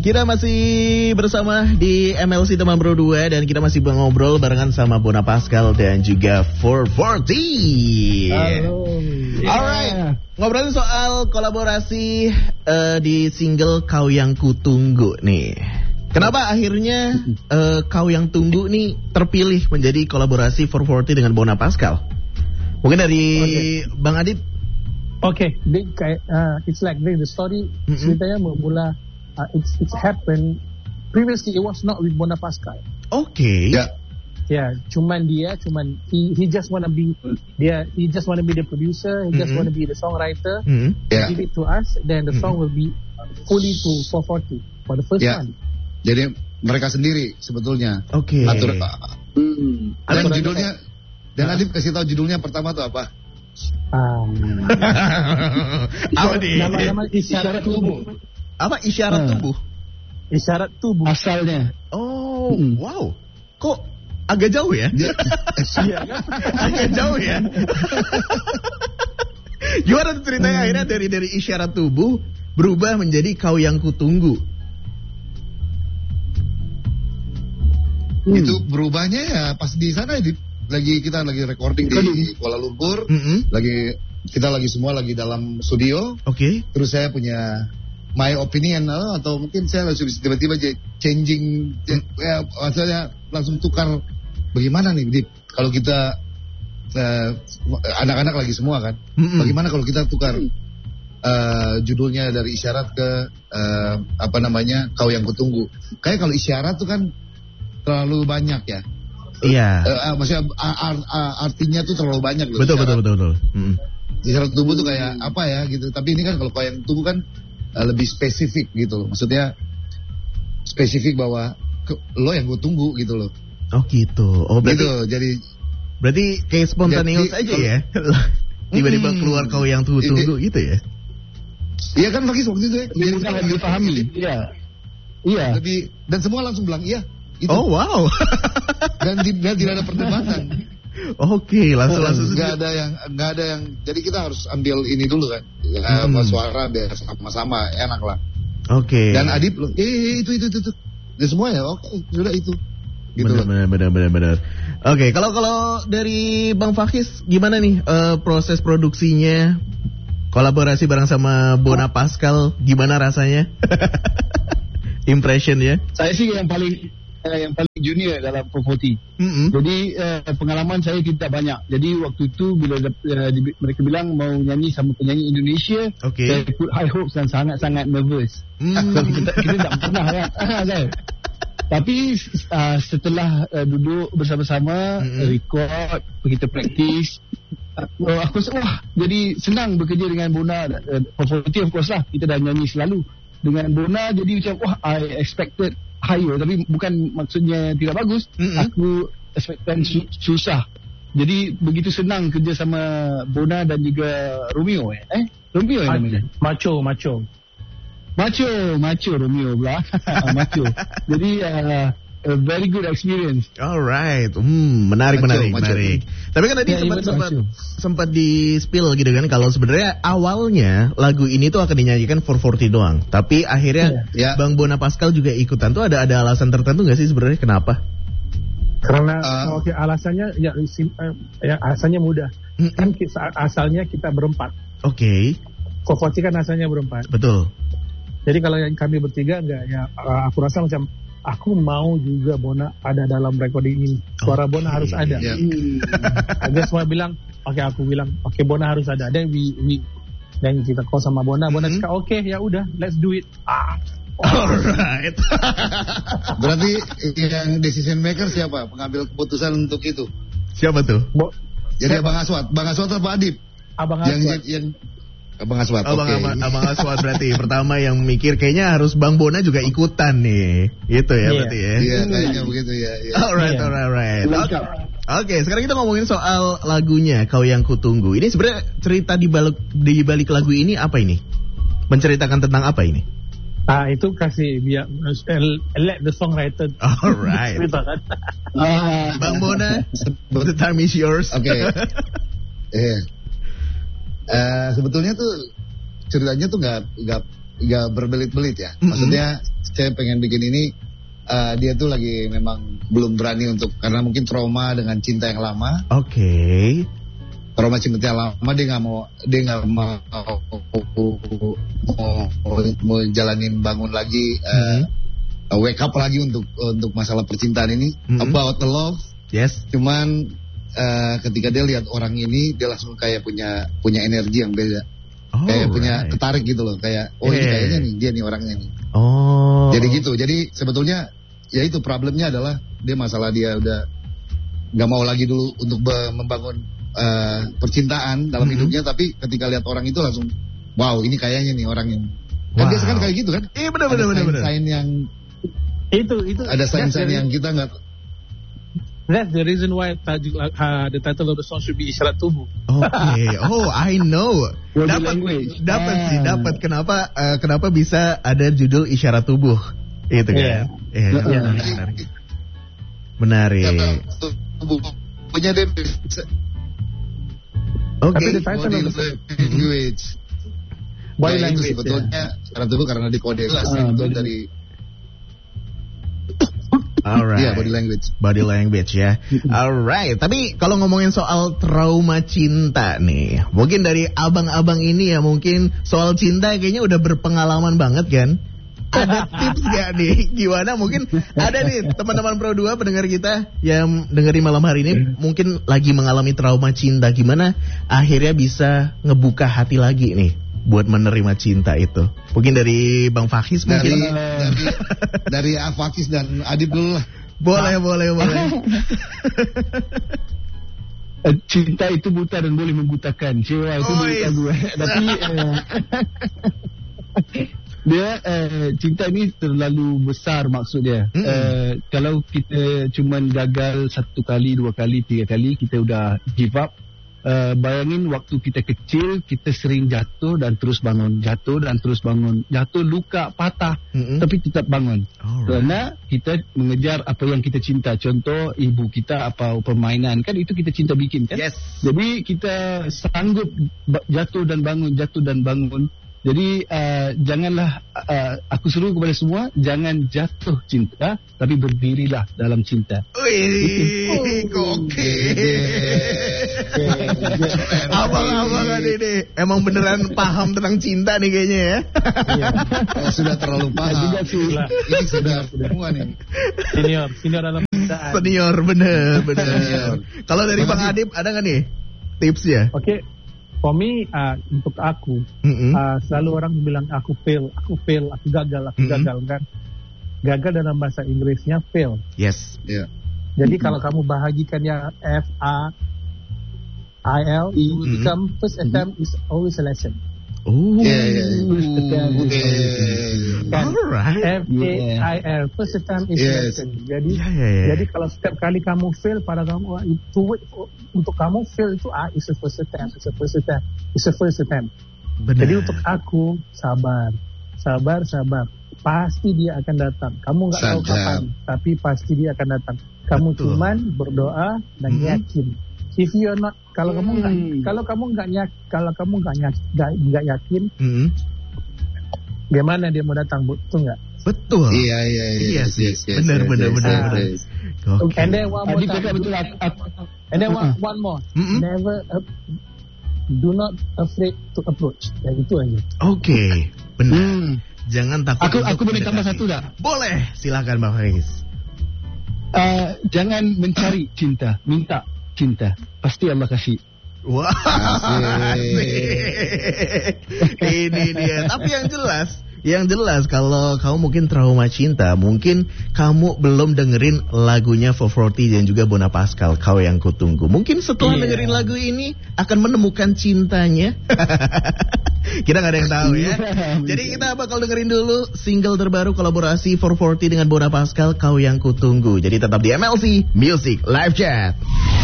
Kita masih bersama di MLC Teman Bro 2 dan kita masih ngobrol barengan sama Bona Pascal dan juga 440. Halo. Alright, ngobrolin soal kolaborasi di single Kau Yang Kutunggu nih. Kenapa akhirnya Kau Yang Tunggu nih terpilih menjadi kolaborasi 440 dengan Bona Pascal? Mungkin dari Bang Adit. Okay, it's like the story ceritanya bermula. It's happened previously. It was not with Bona Pascal. Okay. Yeah, he just wanna be the producer. He just wanna be the songwriter. Give it to us, then the song will be fully to 440 for the first one. Jadi mereka sendiri sebetulnya. Oke. Dan judulnya, dan Adib kasih tahu judulnya pertama tuh apa? Apa nih? Nama isyarat tubuh. Apa isyarat tubuh? Isyarat tubuh. Asalnya. Oh, wow. Kok agak jauh ya? Iya kan? Agak jauh ya. Gimana tuh ceritanya akhirnya dari isyarat tubuh berubah menjadi Kau Yang Kutunggu? Itu berubahnya ya pas di sana kita lagi recording di Kuala Lumpur. Kita semua lagi dalam studio. Oke. Terus saya punya my opinion atau mungkin saya langsung tiba-tiba changing maksudnya langsung tukar bagaimana nih kalau kita anak-anak lagi semua kan bagaimana kalau kita tukar judulnya dari isyarat ke Kau Yang Kutunggu. Kayak kalau isyarat tuh kan terlalu banyak ya. Iya. Maksudnya artinya tuh terlalu banyak loh. Betul. Isyarat tubuh tuh kayak apa ya gitu. Tapi ini kan kalau Kau Yang Tubuh kan lebih spesifik gitu loh. Maksudnya spesifik bahwa lo yang gue tunggu gitu loh. Oh gitu. Oh berarti gitu, berarti kayak spontaneous aja ya. Tiba-tiba keluar Kau Yang tunggu gitu ya. Iya kan waktu itu ya. Lebih mudah dipahami. Iya. Lebih dan semua langsung bilang iya. Gitu. Oh wow. Dan tidak ada perdebatan. Oke, langsung nggak ada yang jadi kita harus ambil ini dulu kan suara biar sama-sama enak lah. Oke. Dan Adib loh itu dan semua ya sudah itu gitu. Benar. Oke, kalau dari Bang Fakis gimana nih proses produksinya, kolaborasi bareng sama Bona Pascal gimana rasanya? Impression ya? Saya sih yang paling junior dalam 440. Jadi pengalaman saya tidak banyak. Jadi waktu itu bila mereka bilang mau nyanyi sama penyanyi Indonesia, saya put high hopes dan sangat-sangat nervous. Kita tak pernah kan. Tapi setelah duduk bersama-sama, record, kita praktis, aku rasa jadi senang bekerja dengan Bona. 440 of course lah, kita dah nyanyi selalu. Dengan Bona jadi macam I expected higher, tapi bukan maksudnya tidak bagus. Aku expectan susah. Jadi begitu senang kerja sama Bona dan juga Romeo Romeo namanya. Macho Romeo pula. Macho. Jadi a very good experience. Alright, menarik. Tapi kan tadi sempat di spill gitu kan kalau sebenarnya awalnya lagu ini tuh akan dinyanyikan 440 doang. Tapi akhirnya Bang Bona Pascal juga ikutan tuh ada alasan tertentu nggak sih sebenarnya kenapa? Karena alasannya asalnya mudah. Kan asalnya kita berempat. Oke. 440 kan asalnya berempat. Betul. Jadi kalau yang kami bertiga enggak ya aku rasa macam aku mau juga Bona ada dalam recording ini. Suara Bona harus ada. Dia semua bilang, aku bilang, Bona harus ada. Dan dan kita call sama Bona cakap, ya udah, let's do it. Alright. Berarti yang decision maker siapa? Pengambil keputusan untuk itu? Siapa tuh? Jadi Abang Aswad atau Pak Adib? Abang Aswad. Abang Aswad. Abang Aswad berarti pertama yang mikir kayaknya harus Bang Bona juga ikutan nih. Gitu ya berarti ya. Iya, kayaknya begitu ya. Alright. Oke, sekarang kita ngomongin soal lagunya Kau Yang Kutunggu. Ini sebenarnya cerita di balik lagu ini apa ini? Menceritakan tentang apa ini? Itu kasih biar let the songwriter. Alright. Bang Bona, the time is yours. Oke. Sebetulnya tuh ceritanya tuh nggak nggak berbelit-belit ya. Maksudnya saya pengen bikin ini dia tuh lagi memang belum berani untuk, karena mungkin trauma dengan cinta yang lama. Oke. Trauma cinta yang lama, dia nggak mau jalanin bangun lagi, wake up lagi untuk masalah percintaan ini, about the love. Yes. Cuman ketika dia lihat orang ini, dia langsung kayak punya energi yang beda. Kayak punya ketarik gitu loh, kayak ini kayaknya nih dia nih orangnya nih. Jadi gitu. Jadi sebetulnya ya itu problemnya adalah dia udah nggak mau lagi dulu untuk membangun percintaan dalam hidupnya, tapi ketika lihat orang itu langsung wow, ini kayaknya nih orang yang kan biasa kan kayak gitu kan. Iya benar. Sign yang itu ada sign yang kita nggak. That's the reason why the title of the song should be Isyarat Tubuh. Okay. Oh, I know. Dapat. Kenapa bisa ada judul Isyarat Tubuh? Itu kan. Menarik. Punya dia. Tapi the title of the language. Body language. Itu sebetulnya Isyarat Tubuh karena di kode itu dari. Alright. Iya, body language ya. Alright. Tapi kalau ngomongin soal trauma cinta nih, mungkin dari abang-abang ini ya, mungkin soal cinta kayaknya udah berpengalaman banget kan? Ada tips gak nih? Gimana? Mungkin ada nih teman-teman Pro 2 pendengar kita yang dengerin malam hari ini mungkin lagi mengalami trauma cinta. Gimana akhirnya bisa ngebuka hati lagi nih buat menerima cinta itu? Mungkin dari Bang Fakis mungkin. Dari Fakis dan Adib dulu lah. Boleh. Cinta itu buta dan boleh membutakan. Cewek itu buta gue. Tapi dia cinta ini terlalu besar maksudnya. Kalau kita cuman gagal 1 kali, 2 kali, 3 kali, kita udah give up. Bayangin waktu kita kecil, kita sering jatuh dan terus bangun, jatuh luka, patah, tapi tetap bangun. Karena kita mengejar apa yang kita cinta. Contoh ibu kita apa permainan, kan itu kita cinta bikin kan. Yes. Jadi kita sanggup jatuh dan bangun. Jadi janganlah, aku suruh kepada semua, jangan jatuh cinta, tapi berdirilah dalam cinta. Wih, gokil. Abang-abangan ini emang beneran paham tentang cinta nih kayaknya ya. Sudah terlalu paham. Ini sudah semua nih. Senior dalam cinta. Senior, bener. Kalau dari Bang Adib ada nggak nih tipsnya? Oke. For me, untuk aku, selalu orang bilang aku fail, aku gagal kan. Gagal dalam bahasa Inggrisnya fail. Yes. Yeah. Jadi kalau kamu bahagikannya FAIL, become first attempt is always a lesson. Alright. FAIL, first attempt is a lesson. Jadi kalau setiap kali kamu fail, pada kamu itu untuk kamu fail itu is a first attempt. Benar. Jadi untuk aku sabar. Pasti dia akan datang. Kamu nggak tahu kapan, tapi pasti dia akan datang. Kamu cuman berdoa dan yakin. If you're not, kalau kamu nggak yakin, gimana dia mau datang? Betul nggak? Betul. Iya. Yes. Benar. And then one more time. And then one more. Never, do not afraid to approach. Ya itu aja. Oke, benar. Jangan takut. Aku boleh tambah satu tak? Boleh, silakan Bang Faiz. Jangan mencari cinta, minta cinta, pasti Allah kasih. Wah, ini dia. Tapi yang jelas kalau kamu mungkin trauma cinta, mungkin kamu belum dengerin lagunya 440 dan juga Bona Pascal, Kau Yang Kutunggu. Mungkin setelah dengerin lagu ini akan menemukan cintanya. Kita nggak ada yang tahu ya. Jadi kita bakal dengerin dulu single terbaru kolaborasi 440 dengan Bona Pascal, Kau Yang Kutunggu. Jadi tetap di MLC Music Live Chat.